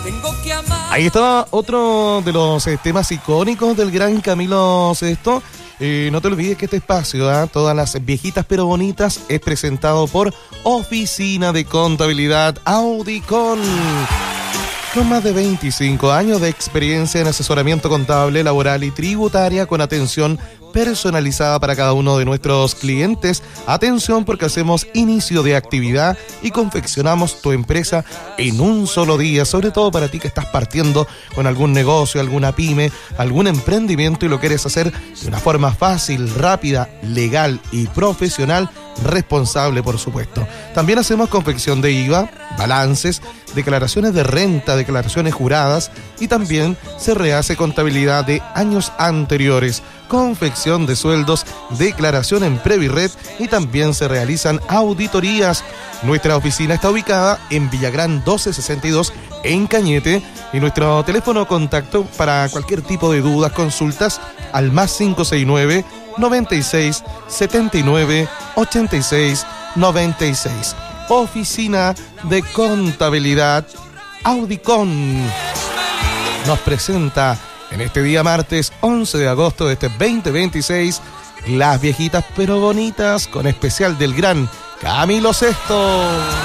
Ahí estaba otro de los temas icónicos del gran Camilo Sesto. No te olvides que este espacio, Todas las viejitas pero bonitas, es presentado por Oficina de Contabilidad Audicon. Con más de 25 años de experiencia en asesoramiento contable, laboral y tributaria, con atención personalizada para cada uno de nuestros clientes. Atención, porque hacemos inicio de actividad y confeccionamos tu empresa en un solo día, sobre todo para ti que estás partiendo con algún negocio, alguna pyme, algún emprendimiento y lo quieres hacer de una forma fácil, rápida, legal y profesional, responsable, por supuesto. También hacemos confección de IVA, balances, declaraciones de renta, declaraciones juradas, y también se rehace contabilidad de años anteriores, confección de sueldos, declaración en Previred, y también se realizan auditorías. Nuestra oficina está ubicada en Villagrán 1262 en Cañete, y nuestro teléfono de contacto para cualquier tipo de dudas, consultas, al más 569 96 79 86 96. Oficina de Contabilidad Audicon nos presenta en este día martes 11 de agosto de este 2026 Las Viejitas pero Bonitas, con especial del gran Camilo Sesto.